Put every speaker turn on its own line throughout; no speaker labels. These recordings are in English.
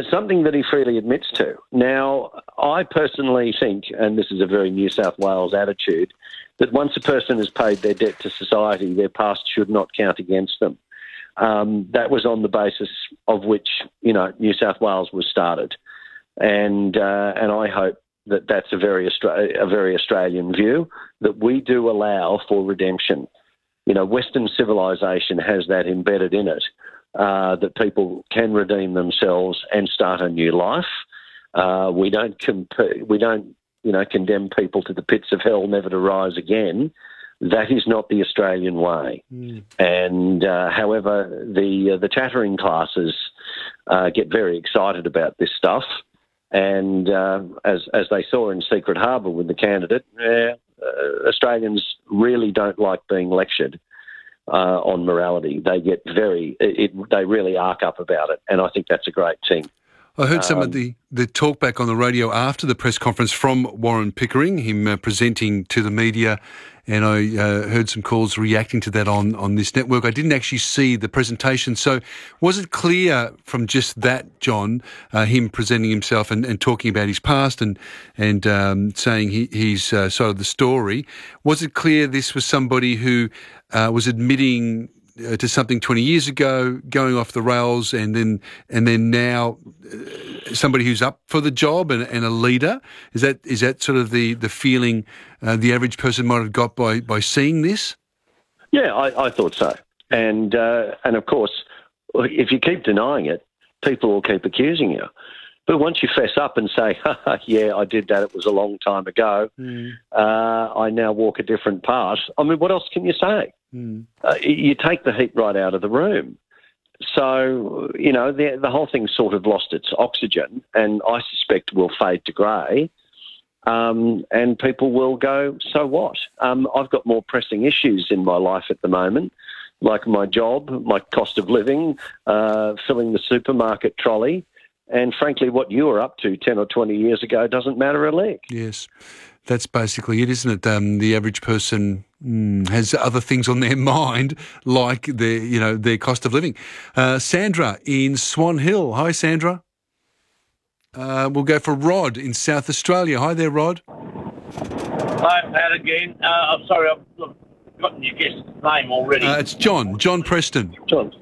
it's something that he freely admits to. Now, I personally think, and this is a very New South Wales attitude, that once a person has paid their debt to society, their past should not count against them. That was on the basis of which, New South Wales was started. And I hope that that's a very Australian view, that we do allow for redemption. Western civilization has that embedded in it, that people can redeem themselves and start a new life. We don't condemn people to the pits of hell never to rise again. That is not the Australian way. And however, the chattering classes get very excited about this stuff. And as they saw in Secret Harbour with the candidate, Australians really don't like being lectured on morality. They get they really arc up about it, and I think that's a great thing.
I heard some of the talk back on the radio after the press conference from Warren Pickering, him presenting to the media, and I heard some calls reacting to that on this network. I didn't actually see the presentation. So was it clear from just that, John, him presenting himself and talking about his past and saying his side of the story, was it clear this was somebody who was admitting to something 20 years ago, going off the rails, and then now somebody who's up for the job and a leader? Is that sort of the feeling the average person might have got by seeing this?
Yeah, I thought so. And of course, if you keep denying it, people will keep accusing you. But once you fess up and say, yeah, I did that, it was a long time ago, I now walk a different path, I mean, what else can you say? You take the heat right out of the room. So, the whole thing sort of lost its oxygen, and I suspect will fade to grey, and people will go, so what? I've got more pressing issues in my life at the moment, like my job, my cost of living, filling the supermarket trolley, and frankly, what you were up to 10 or 20 years ago doesn't matter a lick.
Yes, that's basically it, isn't it? The average person has other things on their mind, like their cost of living. Sandra in Swan Hill. Hi, Sandra. We'll go for Rod in South Australia. Hi there, Rod.
Hi, Pat, again. I'm sorry, I've forgotten your guest's name already.
It's John Preston.
John.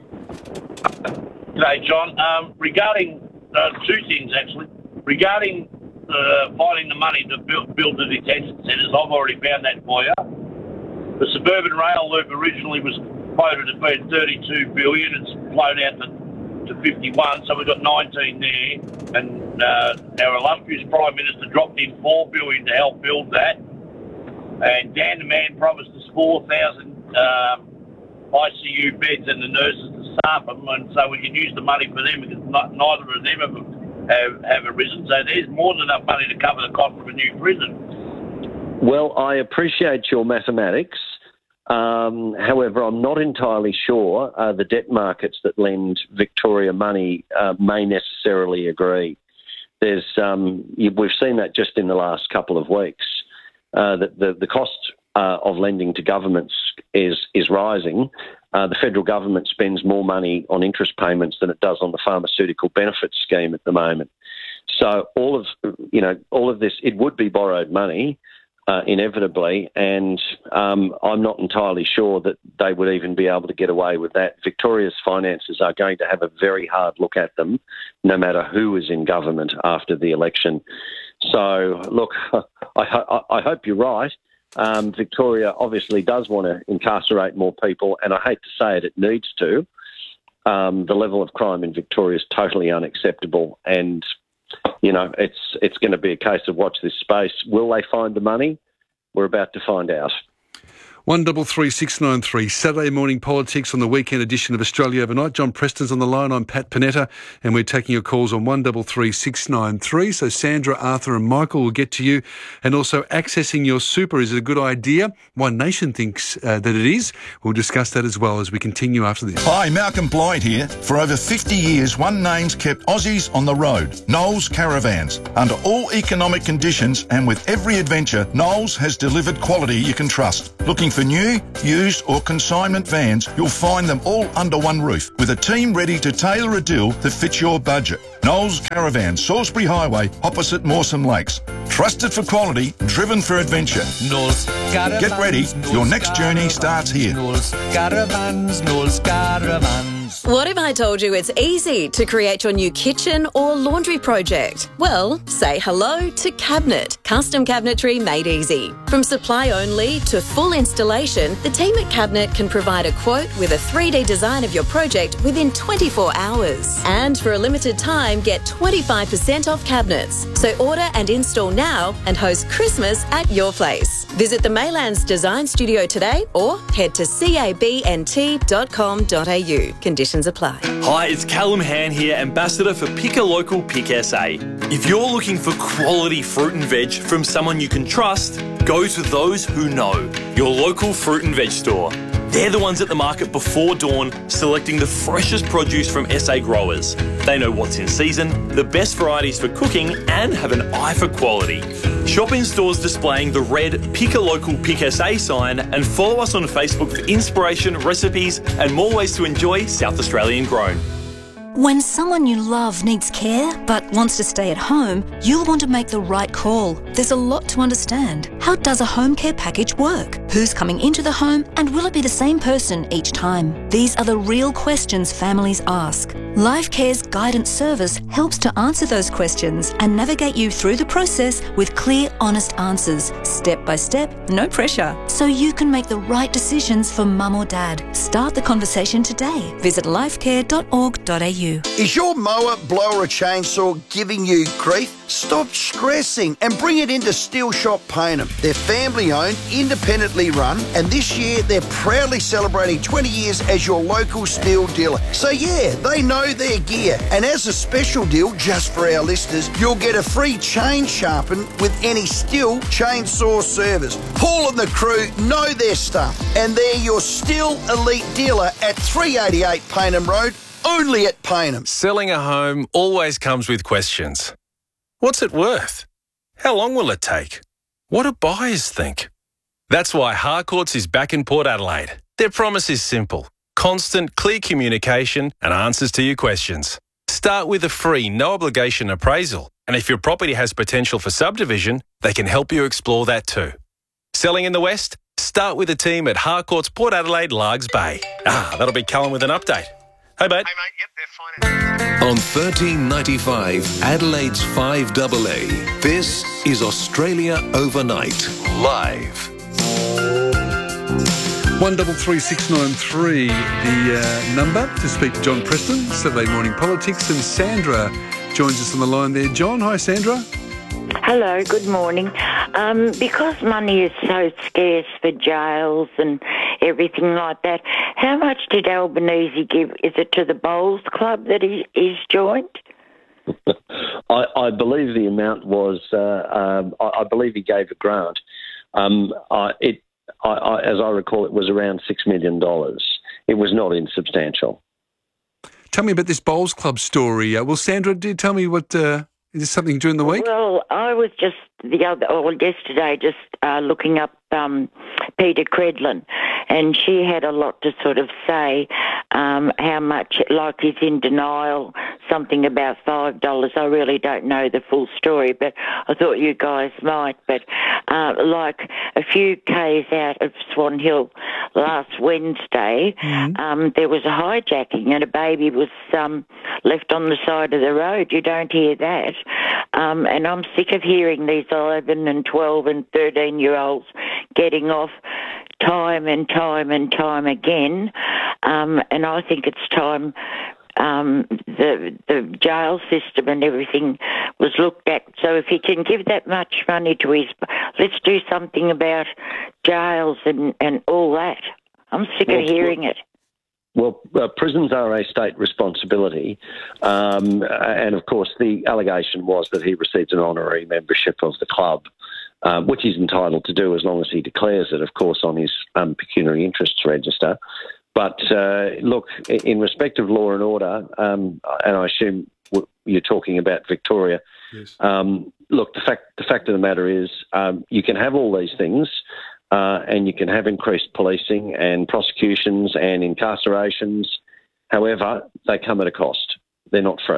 G'day, John. Regarding two things, actually. Regarding finding the money to build the detention centres, I've already found that for you. The suburban rail loop originally was quoted at being $32 billion. It's flown out to 51, so we've got 19 there. And our illustrious Prime Minister dropped in $4 billion to help build that. And Dan the Man promised us 4,000 ICU beds and the nurses to staff them, and so we can use the money for them because neither of them have arisen. So there's more than enough money to cover the cost of a new prison.
Well, I appreciate your mathematics. However, I'm not entirely sure the debt markets that lend Victoria money may necessarily agree. We've seen that just in the last couple of weeks, that the cost of lending to governments is rising. The federal government spends more money on interest payments than it does on the pharmaceutical benefits scheme at the moment. So all of this, it would be borrowed money, inevitably, and I'm not entirely sure that they would even be able to get away with that. Victoria's finances are going to have a very hard look at them, no matter who is in government after the election. So, look, I hope you're right. Victoria obviously does want to incarcerate more people, and I hate to say it needs to. The level of crime in Victoria is totally unacceptable, and it's going to be a case of watch this space. Will they find the money? We're about to find out.
133693, Saturday morning politics on the weekend edition of Australia Overnight. John Preston's on the line. I'm Pat Panetta, and we're taking your calls on 133693. So Sandra, Arthur and Michael will get to you. And also, accessing your super, is it a good idea? One Nation thinks that it is. We'll discuss that as well as we continue after this.
Hi, Malcolm Blyde here. For over 50 years, One Name's kept Aussies on the road. Knowles Caravans. Under all economic conditions and with every adventure, Knowles has delivered quality you can trust. Looking for new, used or consignment vans, you'll find them all under one roof with a team ready to tailor a deal that fits your budget. Knowles Caravans, Salisbury Highway, opposite Mawson Lakes. Trusted for quality, driven for adventure.
Knowles Caravans.
Get ready, your next journey starts here.
Knowles Caravans, Knowles Caravans.
What if I told you it's easy to create your new kitchen or laundry project? Well, say hello to Cabinet, custom cabinetry made easy. From supply only to full installation, the team at Cabinet can provide a quote with a 3D design of your project within 24 hours. And for a limited time, get 25% off cabinets. So order and install now and host Christmas at your place. Visit the Maylands Design Studio today or head to cabnt.com.au. Conditions apply.
Hi, it's Callum Han here, Ambassador for Pick a Local Pick SA. If you're looking for quality fruit and veg from someone you can trust, go to those who know, your local fruit and veg store. They're the ones at the market before dawn, selecting the freshest produce from SA growers. They know what's in season, the best varieties for cooking, and have an eye for quality. Shop in stores displaying the red Pick a Local Pick SA sign and follow us on Facebook for inspiration, recipes, and more ways to enjoy South Australian grown.
When someone you love needs care but wants to stay at home, you'll want to make the right call. There's a lot to understand. How does a home care package work? Who's coming into the home and will it be the same person each time? These are the real questions families ask. LifeCare's guidance service helps to answer those questions and navigate you through the process with clear, honest answers, step by step, no pressure, so you can make the right decisions for mum or dad. Start the conversation today. Visit lifecare.org.au.
Is your mower, blower or chainsaw giving you grief? Stop stressing and bring it into Steel Shop Payneham. They're family owned, independently run, and this year they're proudly celebrating 20 years as your local steel dealer. So yeah, they know their gear. And as a special deal, just for our listeners, you'll get a free chain sharpen with any Steel chainsaw service. Paul and the crew know their stuff, and they're your Steel Elite dealer at 388 Payneham Road, only at Payneham.
Selling a home always comes with questions. What's it worth? How long will it take? What do buyers think? That's why Harcourts is back in Port Adelaide. Their promise is simple: constant, clear communication and answers to your questions. Start with a free, no-obligation appraisal, and if your property has potential for subdivision, they can help you explore that too. Selling in the West? Start with a team at Harcourts Port Adelaide, Largs Bay. That'll be Callum with an update. Hey, mate.
Yep, they're fine. On 1395 Adelaide's 5AA, this is Australia Overnight, live.
133693, the number to speak to John Preston, Saturday Morning Politics, and Sandra joins us on the line there. John, hi Sandra.
Hello, good morning. Because money is so scarce for jails and everything like that, how much did Albanese give? Is it to the Bowls Club that he's joined?
I believe the amount was, I believe he gave a grant. As I recall, it was around $6 million. It was not insubstantial.
Tell me about this Bowls Club story. Well, Sandra, tell me what... Is this something during the week?
Well, I was just yesterday looking up Peter Credlin, and she had a lot to sort of say how much, like he's in denial, something about $5. I really don't know the full story, but I thought you guys might. But like a few k's out of Swan Hill last Wednesday, there was a hijacking and a baby was left on the side of the road. You don't hear that. And I'm sick of hearing these 11 and 12 and 13-year-olds getting off time and time and time again. And I think it's time the jail system and everything was looked at. So if he can give that much money to let's do something about jails and all that. I'm sick of hearing it.
Well, prisons are a state responsibility, and of course the allegation was that he received an honorary membership of the club, which he's entitled to do as long as he declares it, of course, on his pecuniary interests register. But look, in respect of law and order, and I assume you're talking about Victoria,
yes.
Look, the fact of the matter is you can have all these things, and you can have increased policing and prosecutions and incarcerations. However, they come at a cost. They're not free.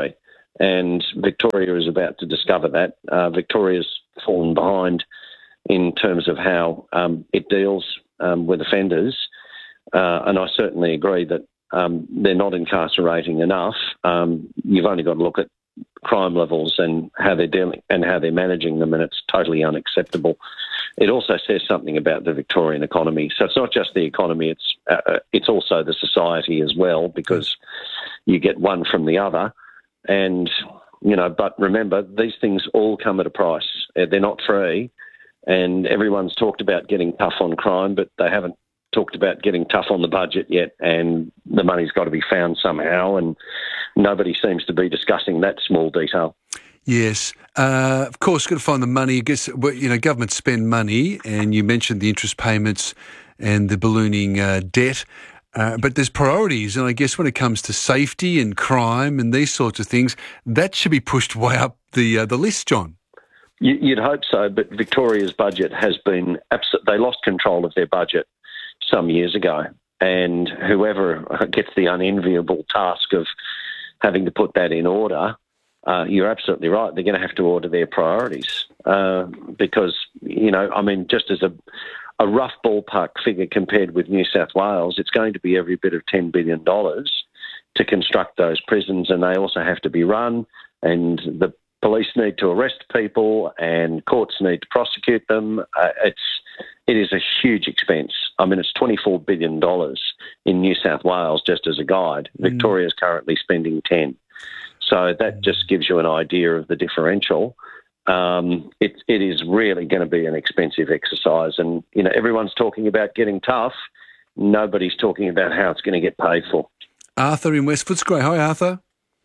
And Victoria is about to discover that. Victoria's fallen behind in terms of how it deals with offenders. And I certainly agree that they're not incarcerating enough. You've only got to look at crime levels and how they're dealing and how they're managing them, and it's totally unacceptable. It also says something about the Victorian economy. So it's not just the economy; it's also the society as well, because you get one from the other. And but remember, these things all come at a price. They're not free. And everyone's talked about getting tough on crime, but they haven't talked about getting tough on the budget yet, and the money's got to be found somehow, and nobody seems to be discussing that small detail.
Yes. Of course, got to find the money. I guess, governments spend money, and you mentioned the interest payments and the ballooning debt, but there's priorities, and I guess when it comes to safety and crime and these sorts of things, that should be pushed way up the list, John.
You'd hope so, but Victoria's budget has been they lost control of their budget some years ago, and whoever gets the unenviable task of having to put that in order, you're absolutely right. They're going to have to order their priorities because, just as a rough ballpark figure compared with New South Wales, it's going to be every bit of $10 billion to construct those prisons, and they also have to be run, and the police need to arrest people and courts need to prosecute them. It is a huge expense. It's $24 billion in New South Wales, just as a guide. Victoria is currently spending 10. So that just gives you an idea of the differential. It is really going to be an expensive exercise. And, everyone's talking about getting tough. Nobody's talking about how it's going to get paid for.
Arthur in West Footscray. Hi, Arthur.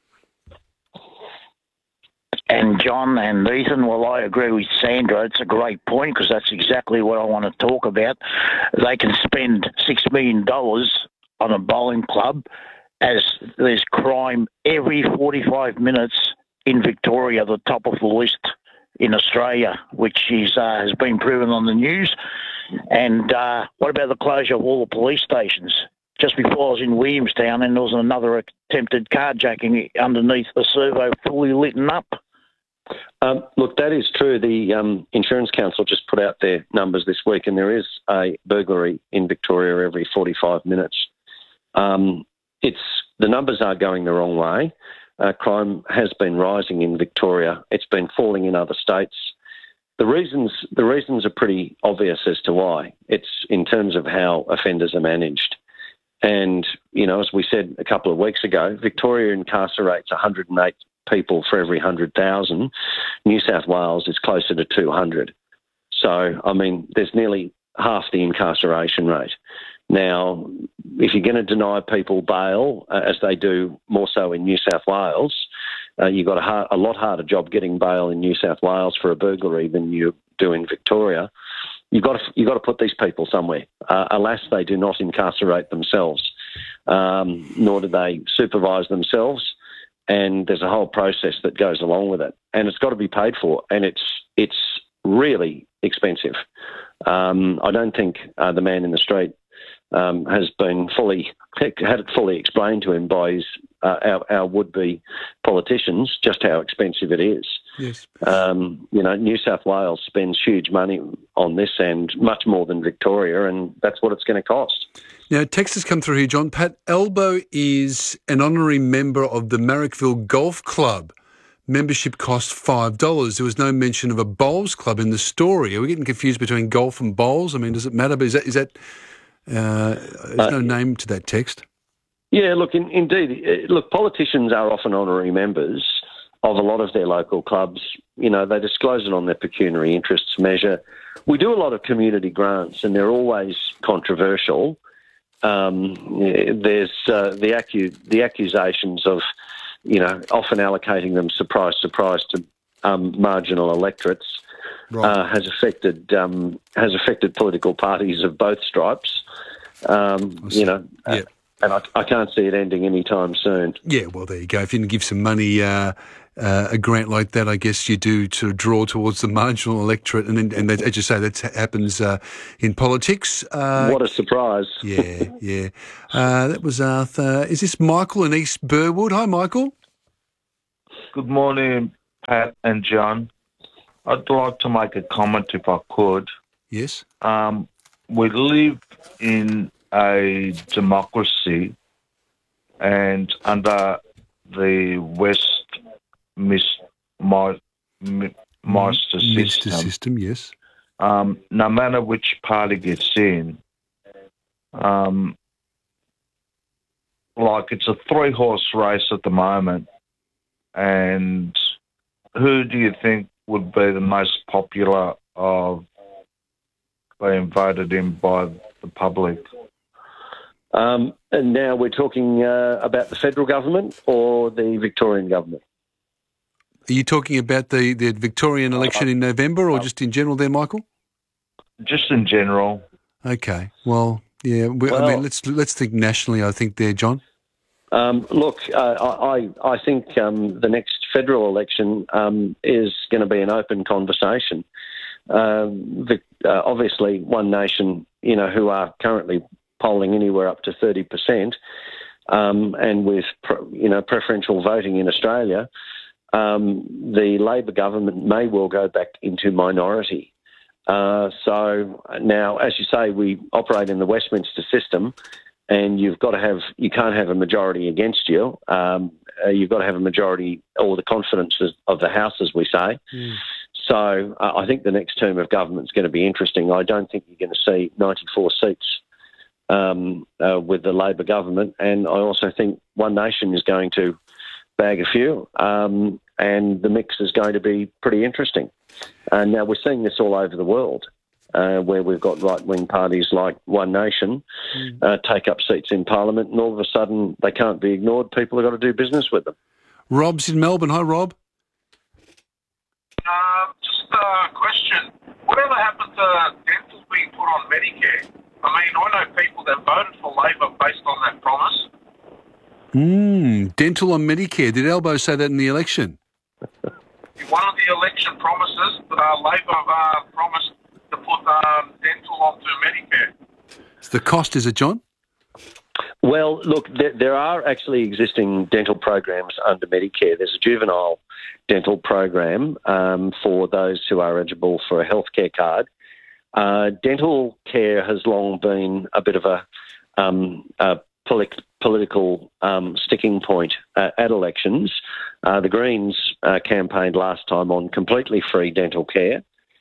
And John and Ethan, well, I agree with Sandra. It's a great point because that's exactly what I want to talk about. They can spend $6 million on a bowling club as there's crime every 45 minutes in Victoria, the top of the list in Australia, which has been proven on the news. And what about the closure of all the police stations? Just before I was in Williamstown, and there was another attempted carjacking underneath the servo, fully lit up.
Look, that is true. The Insurance Council just put out their numbers this week, and there is a burglary in Victoria every 45 minutes. The numbers are going the wrong way. Crime has been rising in Victoria. It's been falling in other states. The reasons are pretty obvious as to why. It's in terms of how offenders are managed. And, as we said a couple of weeks ago, Victoria incarcerates 108 people for every 100,000. New South Wales is closer to 200. So, there's nearly half the incarceration rate. Now, if you're going to deny people bail, as they do more so in New South Wales, you've got a lot harder job getting bail in New South Wales for a burglary than you do in Victoria. You've got to put these people somewhere. Alas, they do not incarcerate themselves, nor do they supervise themselves. And there's a whole process that goes along with it, and it's got to be paid for, and it's really expensive. I don't think the man in the street has had it fully explained to him by our would-be politicians just how expensive it is.
Yes.
New South Wales spends huge money on this, and much more than Victoria, and that's what it's going to cost.
Now, text has come through here, John. Pat Elbow is an honorary member of the Marrickville Golf Club. Membership costs $5. There was no mention of a bowls club in the story. Are we getting confused between golf and bowls? Does it matter? But is that there's no name to that text?
Yeah, look, indeed. Look, politicians are often honorary members of a lot of their local clubs. They disclose it on their pecuniary interests measure. We do a lot of community grants, and they're always controversial. There's the accusations of, often allocating them surprise to marginal electorates. Right. Has affected political parties of both stripes. And I can't see it ending anytime soon. Yeah, well, there you go. If you can give some money, a grant like that, I guess you do to draw towards the marginal electorate, and that, as you say, that happens in politics. What a surprise! Yeah. That was Arthur. Is this Michael in East Burwood? Hi, Michael.
Good morning, Pat and John. I'd like to make a comment if I could.
Yes.
We live in a democracy, and under the Westminster
system, yes.
No matter which party gets in, like it's a 3-horse race at the moment, and who do you think would be the most popular of being voted in by the public?
And now we're talking about the federal government or the Victorian government?
Are you talking about the Victorian election in November or just in general there, Michael?
Just in general.
Okay. Well, yeah. I mean, let's think nationally, I think there, John.
Look, I think the next federal election is going to be an open conversation. Obviously, One Nation, who are currently polling anywhere up to 30%, and with preferential voting in Australia, the Labor government may well go back into minority. So now, as you say, we operate in the Westminster system, and you can't have a majority against you. You've got to have a majority, or the confidence of the House, as we say. So I think the next term of government is going to be interesting. I don't think you're going to see 94 seats with the Labor government, and I also think One Nation is going to bag a few, and the mix is going to be pretty interesting. And now we're seeing this all over the world, where we've got right-wing parties like One Nation take up seats in Parliament, and all of a sudden they can't be ignored. People have got to do business with them.
Rob's in Melbourne. Hi, Rob.
Just a question. Whatever happened to dental being put on Medicare? I mean, I know people that voted for Labor based on that promise.
Dental on Medicare. Did Albo say that in the election?
One of the election promises that Labor promised to put dental onto Medicare.
It's the cost, is it, John?
Well, look, there are actually existing dental programs under Medicare. There's a juvenile dental program for those who are eligible for a healthcare card. Dental care has long been a bit of a political sticking point at elections. The Greens campaigned last time on completely free dental care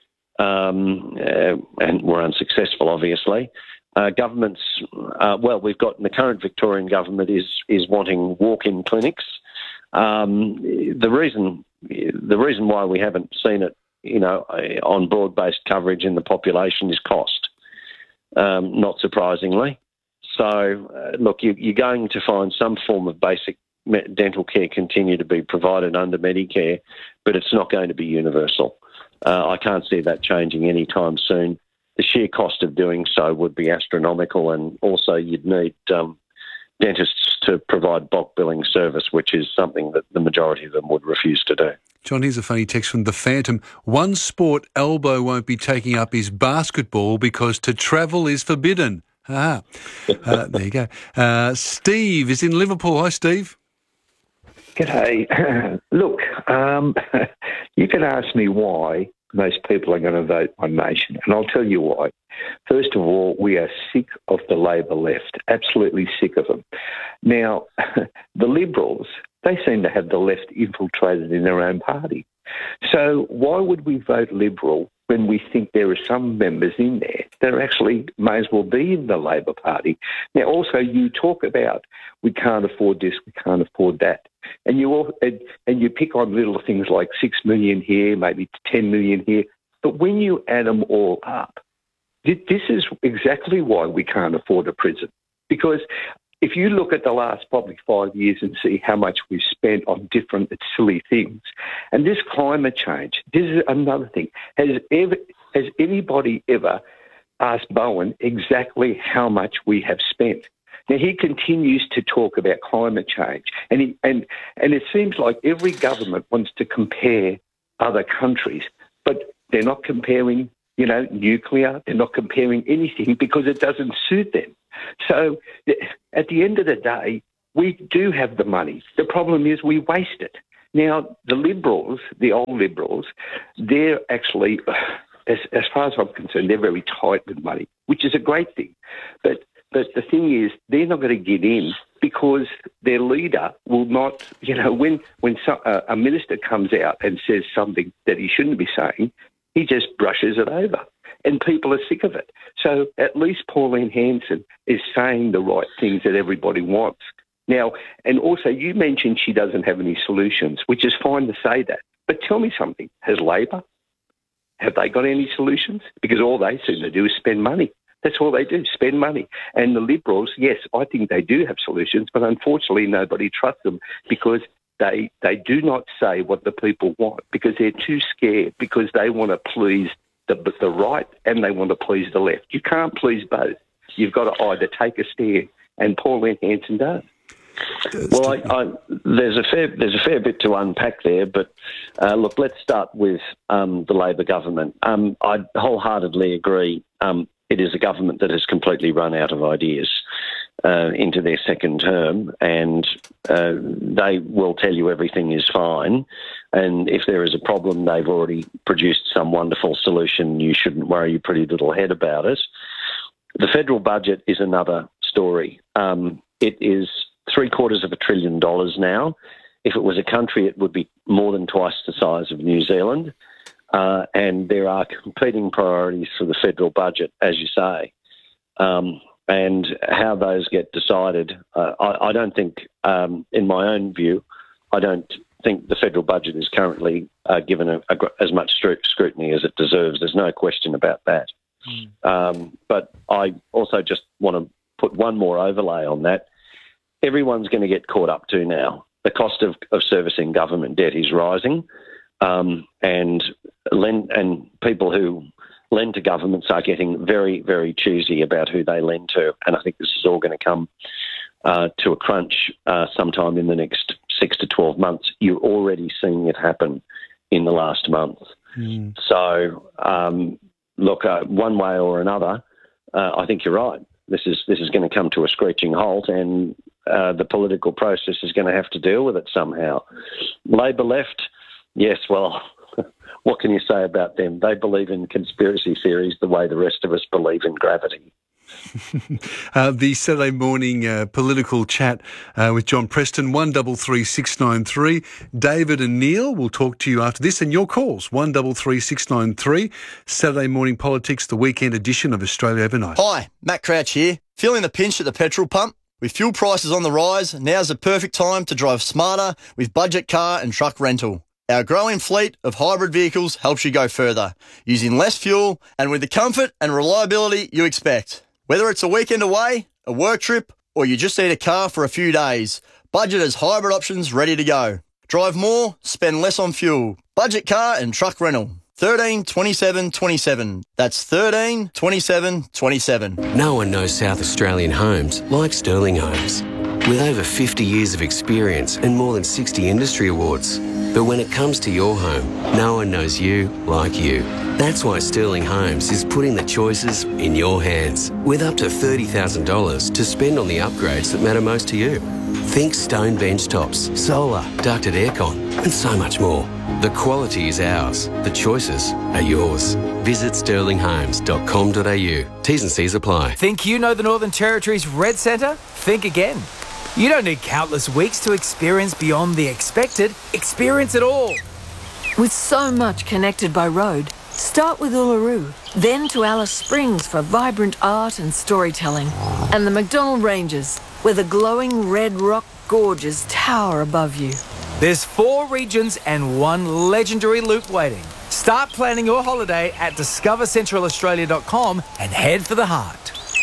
and were unsuccessful, obviously. Governments, we've got the current Victorian government is wanting walk-in clinics. The reason why we haven't seen it, on broad-based coverage in the population is cost, not surprisingly. So, look, you're going to find some form of basic dental care continue to be provided under Medicare, but it's not going to be universal. I can't see that changing anytime soon. The sheer cost of doing so would be astronomical, and also you'd need dentists to provide bulk billing service, which is something that the majority of them would refuse to do.
John, here's a funny text from The Phantom. One sport Albo won't be taking up is basketball because to travel is forbidden. There you go. Steve is in Liverpool. Hi, Steve.
G'day. Look, you can ask me why most people are going to vote One Nation, and I'll tell you why. First of all, we are sick of the Labor left, absolutely sick of them. Now, the Liberals, they seem to have the left infiltrated in their own party. So why would we vote Liberal when we think there are some members in there that actually may as well be in the Labor Party? Now, also, you talk about we can't afford this, we can't afford that. And you pick on little things like 6 million here, maybe 10 million here. But when you add them all up, this is exactly why we can't afford a prison. Because if you look at the last probably 5 years and see how much we've spent on different silly things, and this climate change, this is another thing. Has anybody ever asked Bowen exactly how much we have spent? Now, he continues to talk about climate change, and it seems like every government wants to compare other countries, but they're not comparing, nuclear. They're not comparing anything because it doesn't suit them. So at the end of the day, we do have the money. The problem is we waste it. Now, the Liberals, the old Liberals, they're actually, as far as I'm concerned, they're very tight with money, which is a great thing. But the thing is, they're not going to get in because their leader will not, when a minister comes out and says something that he shouldn't be saying, he just brushes it over. And people are sick of it. So at least Pauline Hanson is saying the right things that everybody wants. Now, and also you mentioned she doesn't have any solutions, which is fine to say that. But tell me something. Has Labor, have they got any solutions? Because all they seem to do is spend money. That's all they do, spend money. And the Liberals, yes, I think they do have solutions, but unfortunately nobody trusts them because they do not say what the people want because they're too scared, because they want to please the right and they want to please the left. You can't please both. You've got to either take a stand, and Pauline Hanson does.
Well, there's a fair bit to unpack there, but look, let's start with the Labor government. I wholeheartedly agree. It is a government that has completely run out of ideas into their second term, and they will tell you everything is fine. And if there is a problem, they've already produced some wonderful solution. You shouldn't worry your pretty little head about it. The federal budget is another story. It is $750 billion now. If it was a country, it would be more than twice the size of New Zealand. And there are competing priorities for the federal budget, as you say. And how those get decided, I don't think, in my own view, I don't think the federal budget is currently given as much scrutiny as it deserves. There's no question about that. But I also just want to put one more overlay on that. Everyone's going to get caught up to now. The cost of servicing government debt is rising, and people who lend to governments are getting very, very choosy about who they lend to. And I think this is all going to come to a crunch sometime in the next 6 to 12 months. You're already seeing it happen in the last month. So, look, one way or another, I think you're right. This is going to come to a screeching halt, and the political process is going to have to deal with it somehow. Labor left, yes, well, what can you say about them? They believe in conspiracy theories the way the rest of us believe in gravity.
The Saturday morning political chat with John Preston, 133693. David and Neil will talk to you after this, and your calls, 133693. Saturday morning politics, the weekend edition of Australia Overnight.
Hi, Matt Crouch here. Feeling the pinch at the petrol pump? With fuel prices on the rise, now's the perfect time to drive smarter with budget car and truck rental. Our growing fleet of hybrid vehicles helps you go further, using less fuel and with the comfort and reliability you expect. Whether it's a weekend away, a work trip, or you just need a car for a few days, Budget has hybrid options ready to go. Drive more, spend less on fuel. Budget car and truck rental. 13 27 27. That's 13 27 27.
No one knows South Australian homes like Sterling Homes. With over 50 years of experience and more than 60 industry awards. But when it comes to your home, no one knows you like you. That's why Sterling Homes is putting the choices in your hands, with up to $30,000 to spend on the upgrades that matter most to you. Think stone bench tops, solar, ducted aircon, and so much more. The quality is ours. The choices are yours. Visit sterlinghomes.com.au. T's and C's apply.
Think you know the Northern Territory's Red Centre? Think again. You don't need countless weeks to experience beyond the expected. Experience it all.
With so much connected by road, start with Uluru, then to Alice Springs for vibrant art and storytelling, and the McDonnell Ranges, where the glowing red rock gorges tower above you.
There's 4 regions and 1 legendary loop waiting. Start planning your holiday at discovercentralaustralia.com and head for the heart.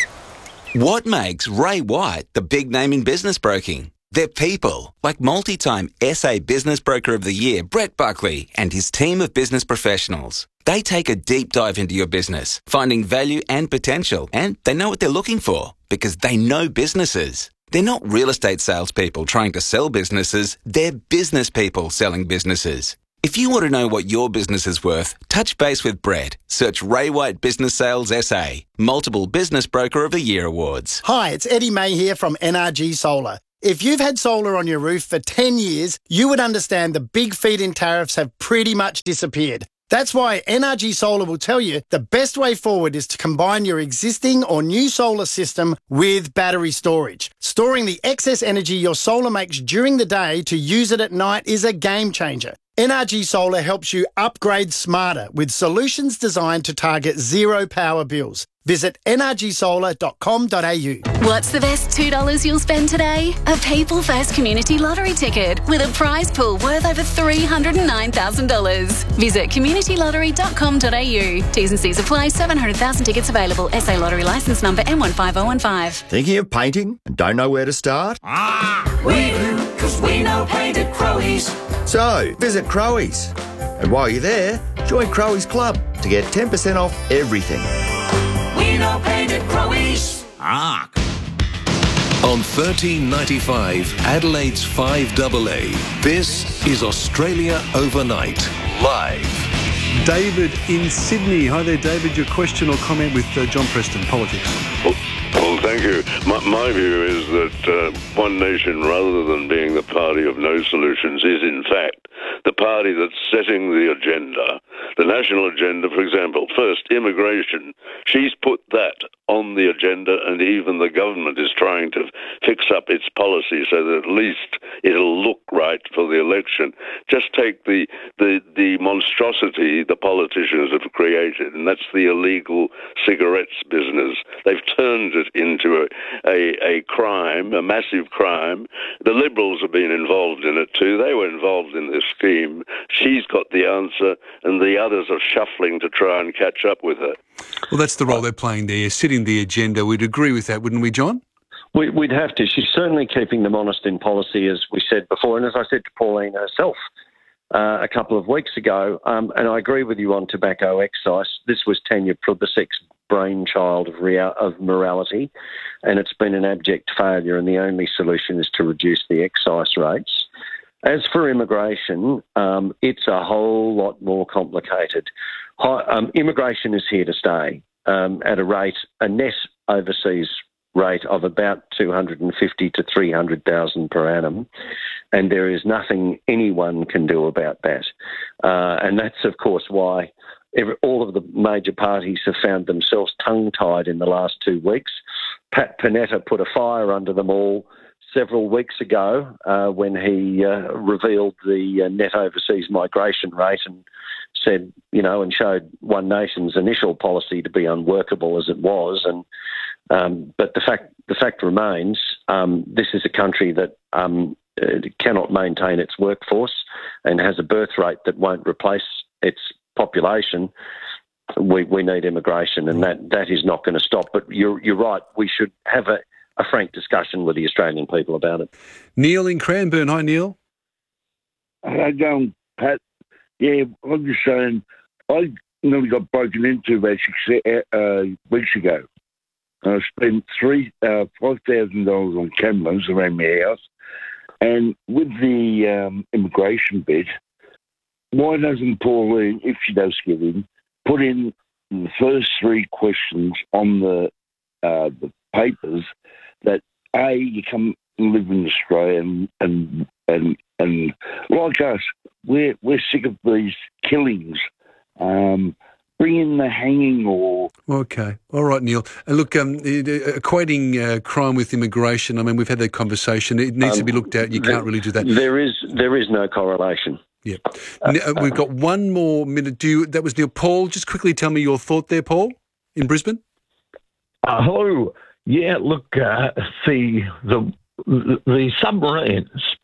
What makes Ray White the big name in business broking? They're people, like multi-time SA Business Broker of the Year, Brett Buckley, and his team of business professionals. They take a deep dive into your business, finding value and potential, and they know what they're looking for because they know businesses. They're not real estate salespeople trying to sell businesses, they're business people selling businesses. If you want to know what your business is worth, touch base with Brett. Search Ray White Business Sales SA. Multiple Business Broker of the Year awards.
Hi, it's Eddie May here from NRG Solar.
If you've had solar on your roof for 10 years, you would understand the big feed-in tariffs have pretty much disappeared. That's why NRG Solar will tell you the best way forward is to combine your existing or new solar system with battery storage. Storing the excess energy your solar makes during the day to use it at night is a game changer. NRG Solar helps you upgrade smarter with solutions designed to target zero power bills. Visit nrgsolar.com.au.
What's the best $2 you'll spend today? A People First Community Lottery ticket with a prize pool worth over $309,000. Visit communitylottery.com.au. T's and C's apply. 700,000 tickets available. SA Lottery licence number M15015.
Thinking of painting and don't know where to start?
We do, because we know paint at Crowies.
So, visit Crowies. And while you're there, join Crowies Club to get 10% off everything.
We know paint at Crowies.
On 1395 Adelaide's 5AA, this is Australia Overnight, live.
David in Sydney. Hi there, David. Your question or comment with John Preston, politics.
Well, thank you. My view is that One Nation, rather than being the party of no solutions, is in fact the party that's setting the agenda, the national agenda. For example, first, immigration. She's put that on the agenda, and even the government is trying to fix up its policy so that at least it'll look right for the election. Just take the monstrosity the politicians have created, and that's the illegal cigarettes business. They've turned it into a crime, a massive crime. The Liberals have been involved in it too. They were involved in this scheme. She's got the answer, and the others are shuffling to try and catch up with her.
Well, that's the role they're playing there, setting the agenda. We'd agree with that, wouldn't we, John?
We'd have to. She's certainly keeping them honest in policy, as we said before, and as I said to Pauline herself a couple of weeks ago, and I agree with you on tobacco excise. This was Tanya Plibersek's brainchild of morality, and it's been an abject failure, and the only solution is to reduce the excise rates. As for immigration, it's a whole lot more complicated. Immigration is here to stay at a net overseas rate of about 250 to 300,000 per annum, and there is nothing anyone can do about that. And that's, of course, why all of the major parties have found themselves tongue-tied in the last 2 weeks. Pat Panetta put a fire under them all several weeks ago when he revealed the net overseas migration rate and said, and showed One Nation's initial policy to be unworkable as it was. And but the fact remains, this is a country that cannot maintain its workforce and has a birth rate that won't replace its population. We need immigration, and that is not going to stop. But you're right. We should have a frank discussion with the Australian people about it.
Neil in Cranbourne. Hi, Neil.
How you going, Pat? Yeah, I'm just saying, I nearly got broken into about 6 weeks ago. I spent $5,000 on cameras around my house. And with the immigration bit, why doesn't Pauline, if she does get in, put in the first 3 questions on the papers that, A, you come and live in Australia and like us, we're sick of these killings. Bring in the hanging or...
Okay. All right, Neil. Look, equating crime with immigration, I mean, we've had that conversation. It needs to be looked at. You can't really do that.
There is no correlation.
Yeah. We've got one more minute. That was Neil. Paul, just quickly tell me your thought there, Paul, in Brisbane.
Hello. Yeah, look, the submarines,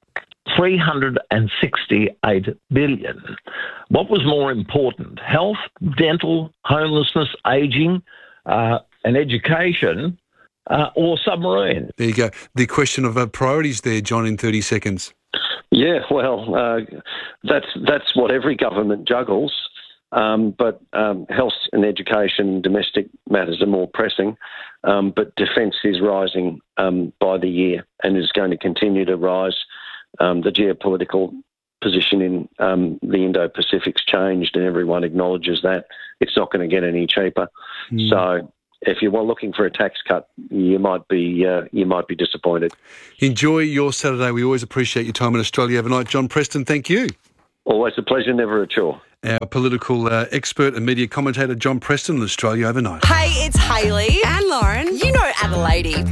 368 billion. What was more important? Health, dental, homelessness, ageing, and education, or submarine?
There you go. The question of priorities there, John, in 30 seconds.
Yeah, well, that's what every government juggles. But health and education and domestic matters are more pressing. But defence is rising by the year and is going to continue to rise. The geopolitical position in the Indo-Pacific's changed, and everyone acknowledges that. It's not going to get any cheaper. So if you were looking for a tax cut, you might be disappointed.
Enjoy your Saturday. We always appreciate your time in Australia overnight. John Preston, thank you.
Always a pleasure, never a chore.
Our political expert and media commentator, John Preston, on Australia Overnight.
Hey, it's Hayley.
And Lauren.
You know Adelaide.